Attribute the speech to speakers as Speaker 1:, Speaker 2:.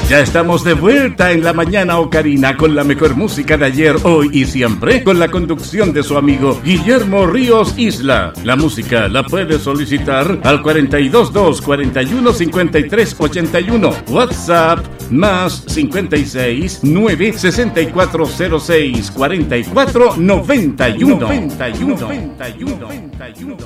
Speaker 1: Ya estamos de vuelta en la mañana ocarina con la mejor música de ayer, hoy y siempre, con la conducción de su amigo Guillermo Ríos Isla. La música la puede solicitar al 422 41 53 81. WhatsApp más 56 9 6406 44 91.